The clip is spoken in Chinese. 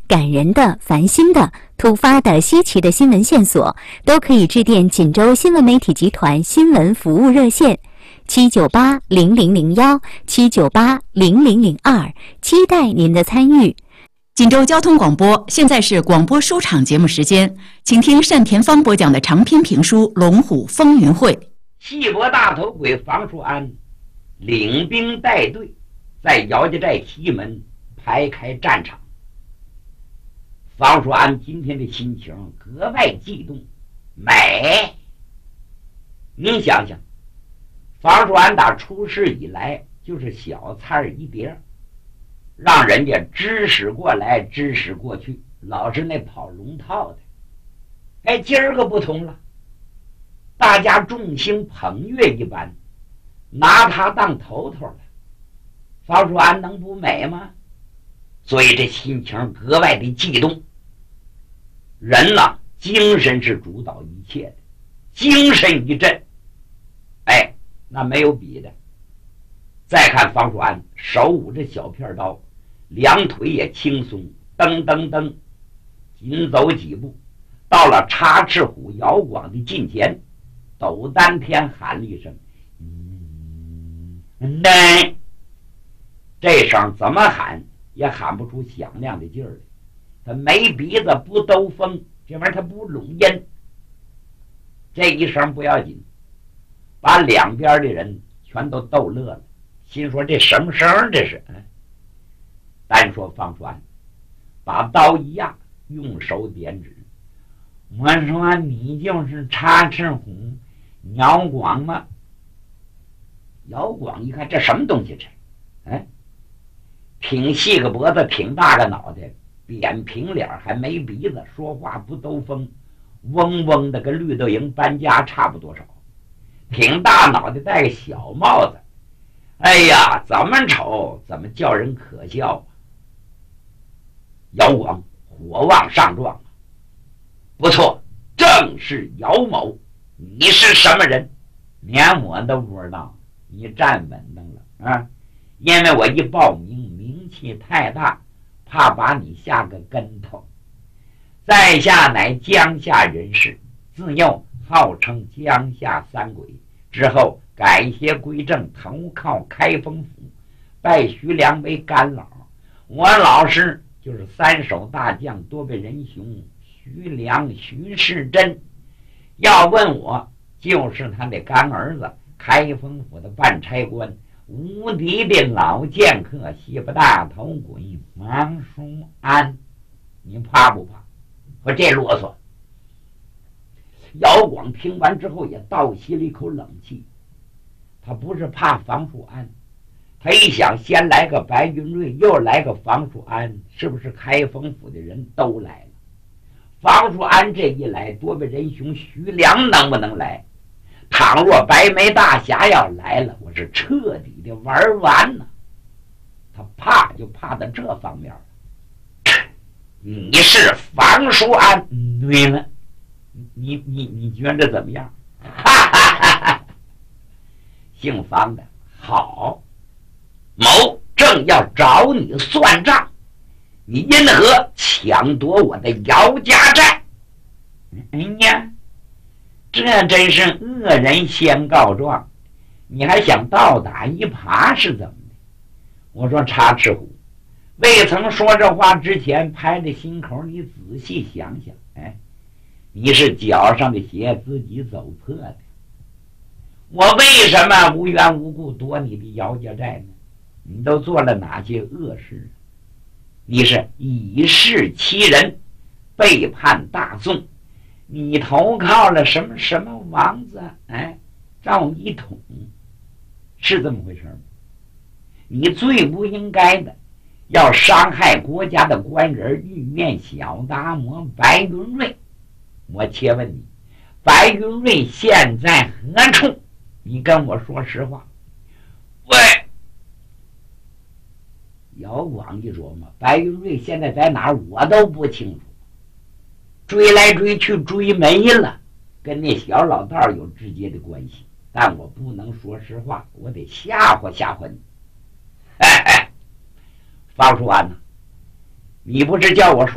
感人的、烦心的、突发的、稀奇的新闻线索，都可以致电锦州新闻媒体集团新闻服务热线798-0001、798-0002，期待您的参与。 锦州交通广播，现在是广播书场节目时间，请听单田芳播讲的长篇评书《龙虎风云会》。 细脖大头鬼房叔安领兵带队，在姚家寨西门排开战场。房叔安今天的心情格外激动，美。您想想，房叔安打出事以来就是小菜一碟，让人家指使过来指使过去，老是那跑龙套的。哎，今儿个不同了，大家众星捧月一般，拿他当头头了。房叔安能不美吗？所以这心情格外的激动。人呐，精神是主导一切的，精神一振，哎，那没有比的。再看房叔安手舞着小片刀，两腿也轻松，噔噔噔，紧走几步，到了插翅虎姚广的近前，抖丹天喊了一声来，这声怎么喊也喊不出响亮的劲儿来。他没鼻子不兜风，这玩意儿他不拢音。这一声不要紧，把两边的人全都逗乐了，心说这什么声这是？单说方川把刀一压，用手点指，我说你就是插翅虎姚广吗？姚广一看这什么东西这，挺细个脖子，挺大个脑袋，扁平脸，还没鼻子，说话不兜风，嗡嗡的跟绿豆蝇搬家差不多少，挺大脑袋，戴个小帽子，哎呀，怎么瞅怎么叫人可笑啊！姚广火往上撞，不错，正是姚某，你是什么人？连我都不知道，你站稳当了啊！因为我一报名，名气太大，怕把你下个跟头。在下乃江夏人士，自幼号称江夏三鬼，之后改邪归正，投靠开封府，拜徐良为干老。我老师就是三手大将多贝仁雄徐良徐世珍，要问我就是他的干儿子，开封府的办差官，无敌的老剑客，西部大头鬼房叔安，你怕不怕？我这啰嗦。姚广听完之后也倒吸了一口冷气，他不是怕房叔安，他一想先来个白云瑞，又来个房叔安，是不是开封府的人都来了？房叔安这一来，多贝仁雄徐良能不能来？倘若白眉大侠要来了，我是彻底的玩完了。他怕就怕到这方面了。你是房叔安？对了，你觉得怎么样？哈哈哈哈！姓房的好，某正要找你算账，你因何抢夺我的姚家寨？哎呀，这真是恶人先告状，你还想倒打一耙是怎么的？我说插翅虎，未曾说这话之前拍着心口，你仔细想想，你是脚上的鞋自己走破的。我为什么无缘无故夺你的姚家寨呢？你都做了哪些恶事？你是以势欺人，背叛大宋，你投靠了什么王子？赵一统，是这么回事吗？你最不应该的，要伤害国家的官人，玉面小达摩白云瑞。我且问你，白云瑞现在何处？你跟我说实话。喂，姚广一琢磨，白云瑞现在在哪儿我都不清楚，追来追去追没了，跟那小老道有直接的关系，但我不能说实话，我得吓唬吓唬你。方叔安呐，你不是叫我说